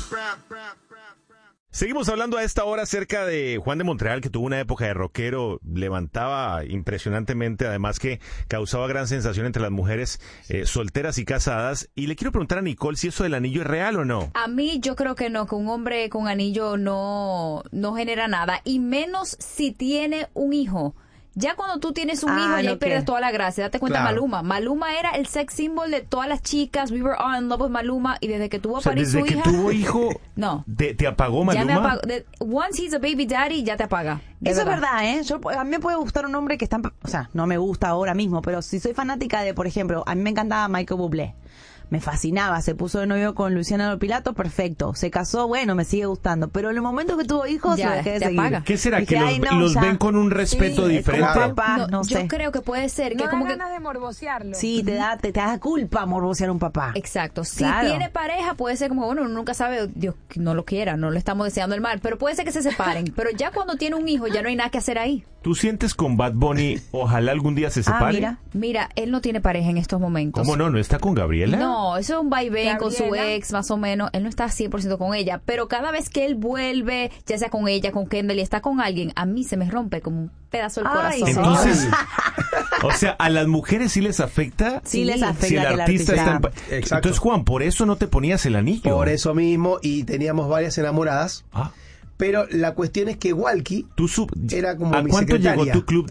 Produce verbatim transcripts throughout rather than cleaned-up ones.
Seguimos hablando a esta hora acerca de Juan de Montreal, que tuvo una época de rockero, levantaba impresionantemente, además que causaba gran sensación entre las mujeres eh, solteras y casadas. Y le quiero preguntar a Nicole si eso del anillo es real o no. A mí yo creo que no, que un hombre con anillo no, no genera nada, y menos si tiene un hijo. Ya cuando tú tienes un Ah, hijo, ya no, ahí pierdes ¿qué? toda la gracia. Date cuenta, Claro. Maluma. Maluma era el sex symbol de todas las chicas. We were all in love with Maluma. Y desde que tuvo O a sea, parir desde su que hija... tuvo hijo, No. ¿te, te apagó Maluma? Ya me apagó. De- Once he's a baby daddy, ya te apaga. De Eso es verdad, ¿eh? Yo, a mí me puede gustar un hombre que está... O sea, no me gusta ahora mismo, pero si soy fanática de, por ejemplo, a mí me encantaba Michael Bublé. Me fascinaba, se puso de novio con Luciana Pilato, perfecto. Se casó, bueno, me sigue gustando. Pero en el momento que tuvo hijos, Ya, lo dejé de te seguir. apaga. ¿Qué será? Dije, ¿Que los, "Ay, no, los ya". ven con un respeto Sí, diferente? como papá, no, No, sé. yo creo que puede ser que No como da que... ganas de morbosearlo. Sí, te da, te, te da culpa morbosear a un papá. Exacto. Si Claro. tiene pareja, puede ser como, bueno, uno nunca sabe, Dios, que no lo quiera, no le estamos deseando el mal, pero puede ser que se separen. Pero ya cuando tiene un hijo, ya no hay nada que hacer ahí. ¿Tú sientes con Bad Bunny, ojalá algún día se Ah, separe? mira. Mira, él no tiene pareja en estos momentos. ¿Cómo no? ¿No está con Gabriela? No, eso es un vaivén con su Gabriela. ex, más o menos. Él no está cien por ciento con ella, pero cada vez que él vuelve, ya sea con ella, con Kendall, y está con alguien, a mí se me rompe como un pedazo del Ay, corazón. Entonces, o sea, ¿a las mujeres sí les afecta? Sí, les afecta Si el que el artista está en... pa- Exacto. Entonces, Juan, por eso no te ponías el anillo. Por eso mismo, y teníamos varias enamoradas. Ah, Pero la cuestión es que Walkie, tú sub... Era como ¿A mi cuánto secretaria. llegó tu club?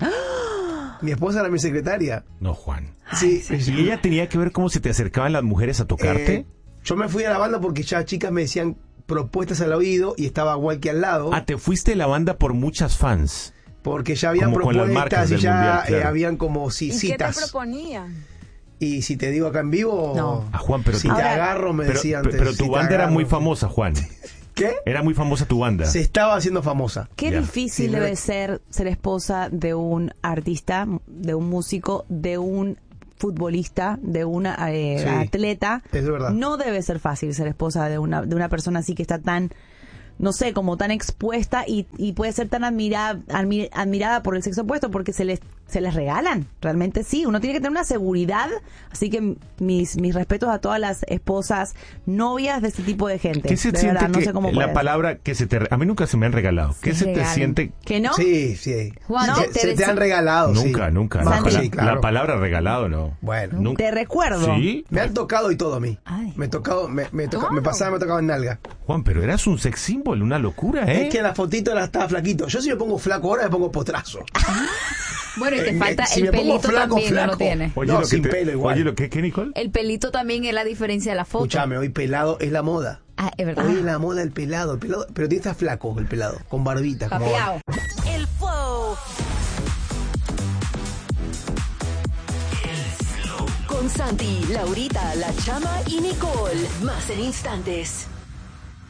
mi esposa era mi secretaria. No, Juan. Sí, ¿Y ella tenía que ver cómo se te acercaban las mujeres a tocarte? Eh, yo me fui a la banda porque ya chicas me decían propuestas al oído y estaba Walkie al lado. Ah, te fuiste de la banda por muchas fans. Porque ya habían Como con las marcas propuestas y del ya mundial, eh, claro. habían como si, ¿Y qué te citas. proponían? Y si te digo acá en vivo, No. Ah, Juan, pero si tú- te Ahora- agarro, me Pero, decían. pe- antes, pero si tu te banda era agarro. muy famosa, Juan. ¿Qué? Era muy famosa tu banda. Se estaba haciendo famosa. Qué Ya. difícil Sí, debe me- ser ser esposa de un artista, de un músico, de un futbolista, de una eh, Sí, atleta. es verdad. No debe ser fácil ser esposa de una de una persona así que está tan, no sé, como tan expuesta y, y puede ser tan admirada, admi- admirada por el sexo opuesto porque se les se les regalan. Realmente sí, uno tiene que tener una seguridad. Así que mis mis respetos a todas las esposas, novias de este tipo de gente. ¿Qué se de siente verdad, no que sé cómo la puede. palabra que se te... re- A mí nunca se me han regalado. ¿Qué se te regalan. siente? ¿Que no? Sí, sí. Juan, se, te- te se te dese- han regalado. Nunca, sí. nunca. Bajo, La, sí, la claro. palabra regalado, no. Bueno. Nunca. Te recuerdo. ¿Sí? Me han tocado y todo a mí. Ay. Me tocado, me, me, toca- me pasaba, me tocaba en nalga. Juan, pero eras un sex symbol, una locura, ¿eh? Es que en la fotito era, estaba flaquito. Yo si me pongo flaco ahora me pongo potrazo. Bueno, y te Eh, falta si el me pongo pelito flaco, también, no lo flaco. tiene. Oye, No, lo que sin te- pelo igual. Oye, lo que, ¿qué, Nicole? El pelito también es la diferencia de la foto. Escúchame, hoy pelado es la moda. Ah, es verdad. Hoy es la moda el pelado, el pelado, pero tiene que estar flaco el pelado, con barbita. Como Papeado. El flow. Con Santi, Laurita, La Chama y Nicole. Más en instantes.